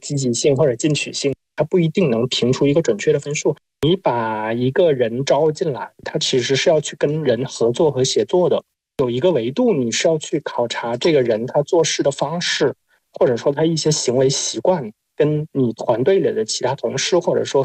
积极性或者进取性，它不一定能评出一个准确的分数。你把一个人招进来，他其实是要去跟人合作和协作的。有一个维度，你是要去考察这个人他做事的方式，或者说他一些行为习惯，跟你团队里的其他同事或者说